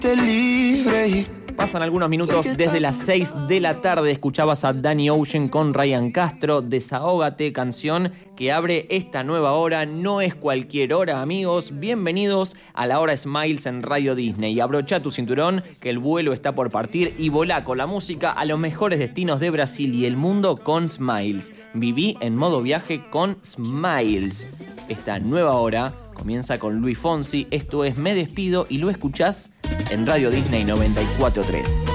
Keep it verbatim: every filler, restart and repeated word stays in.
libre y... Pasan algunos minutos desde las seis de la tarde. Escuchabas a Danny Ocean con Ryan Castro, Desahógate, canción que abre esta nueva hora. No es cualquier hora, amigos. Bienvenidos a la hora Smiles en Radio Disney. Abrocha tu cinturón, que el vuelo está por partir, y volá con la música a los mejores destinos de Brasil y el mundo con Smiles. Viví en modo viaje con Smiles. Esta nueva hora comienza con Luis Fonsi. Esto es Me Despido y lo escuchás en Radio Disney noventa y cuatro punto tres.